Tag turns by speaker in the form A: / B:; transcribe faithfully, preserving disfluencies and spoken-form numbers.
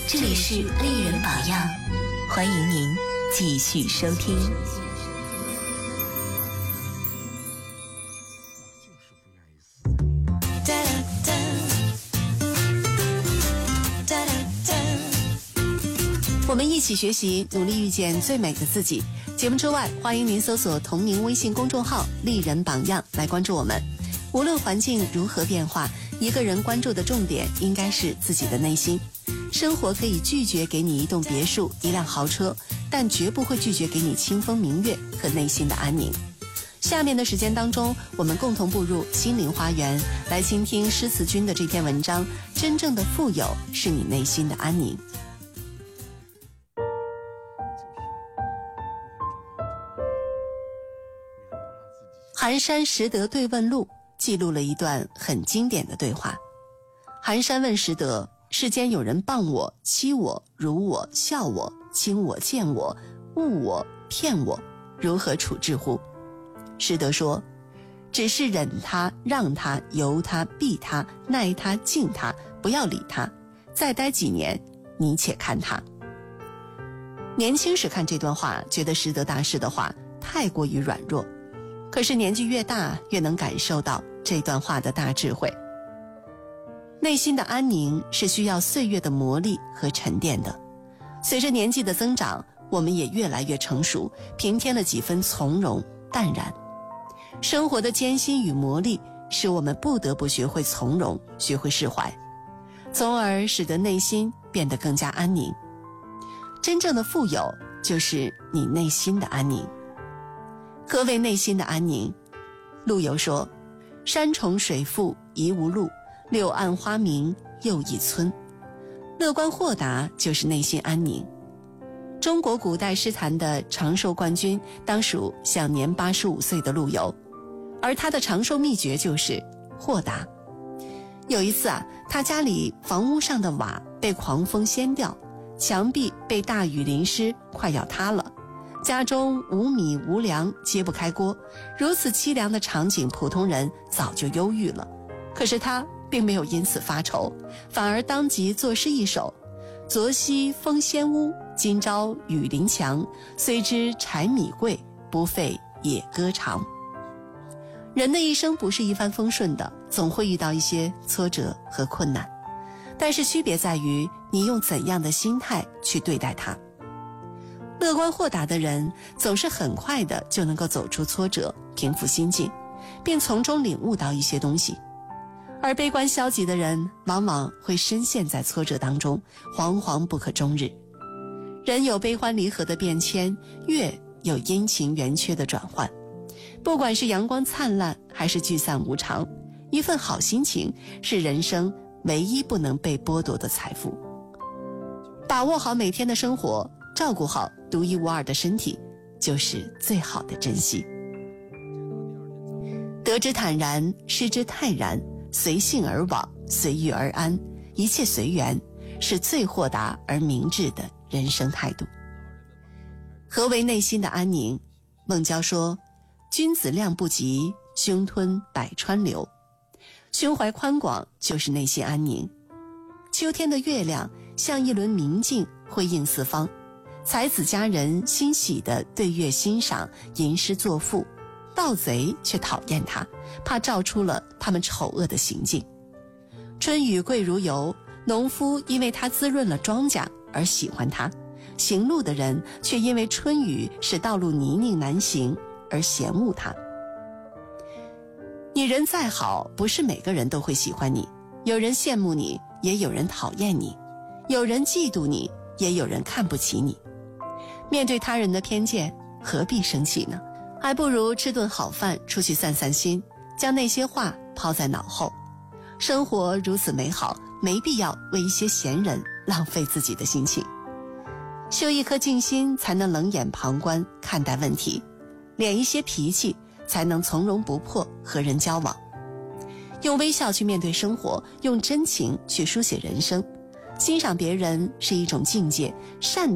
A: 这里是丽人榜样，欢迎您继续收听。
B: 我们一起学习，努力遇见最美的自己。节目之外，欢迎您搜索同名微信公众号丽人榜样来关注我们。无论环境如何变化，一个人关注的重点应该是自己的内心。生活可以拒绝给你一栋别墅、一辆豪车，但绝不会拒绝给你清风明月和内心的安宁。下面的时间当中，我们共同步入心灵花园，来倾听诗词君的这篇文章。真正的富有是你内心的安宁。寒山拾得对问录记录了一段很经典的对话。寒山问拾得，世间有人谤我、欺我、辱我、笑我、轻我、贱我、误我、骗我，如何处置乎？拾得说，只是忍他、让他、由他、避他、耐他、敬他，不要理他，再待几年，你且看他。年轻时看这段话，觉得拾得大师的话太过于软弱，可是年纪越大，越能感受到这段话的大智慧。内心的安宁是需要岁月的磨砺和沉淀的。随着年纪的增长，我们也越来越成熟，平添了几分从容淡然。生活的艰辛与磨砺，使我们不得不学会从容，学会释怀，从而使得内心变得更加安宁。真正的富有，就是你内心的安宁。何为内心的安宁？陆游说，山重水复疑无路，柳暗花明又一村。乐观豁达就是内心安宁。中国古代诗坛的长寿冠军当属享年八十五岁的陆游，而他的长寿秘诀就是豁达。有一次啊，他家里房屋上的瓦被狂风掀掉，墙壁被大雨淋湿，快要塌了，家中无米无粮，揭不开锅。如此凄凉的场景，普通人早就忧郁了，可是他并没有因此发愁，反而当即作诗一首：昨夕风掀屋，今朝雨淋墙，虽知柴米贵，不费也歌长。人的一生不是一帆风顺的，总会遇到一些挫折和困难，但是区别在于你用怎样的心态去对待它。乐观豁达的人总是很快的就能够走出挫折，平复心境，并从中领悟到一些东西。而悲观消极的人往往会深陷在挫折当中，惶惶不可终日。人有悲欢离合的变迁，月有阴晴圆缺的转换。不管是阳光灿烂还是聚散无常，一份好心情是人生唯一不能被剥夺的财富。把握好每天的生活，照顾好独一无二的身体，就是最好的珍惜。得之坦然，失之泰然，随性而往，随遇而安，一切随缘，是最豁达而明智的人生态度。何为内心的安宁？孟郊说，君子量不及，胸吞百川流。胸怀宽广就是内心安宁。秋天的月亮像一轮明镜，辉映四方，才子佳人欣喜地对月欣赏，吟诗作赋，盗贼却讨厌他，怕照出了他们丑恶的行径。春雨贵如油，农夫因为它滋润了庄稼而喜欢它，行路的人却因为春雨使道路泥泞难行而嫌恶它。你人再好，不是每个人都会喜欢你，有人羡慕你，也有人讨厌你，有人嫉妒你，也有人看不起你。面对他人的偏见，何必生气呢？还不如吃顿好饭，出去散散心，将那些话抛在脑后。生活如此美好，没必要为一些闲人浪费自己的心情。修一颗静心，才能冷眼旁观看待问题；敛一些脾气，才能从容不迫和人交往。用微笑去面对生活，用真情去书写人生。欣赏别人是一种境界，善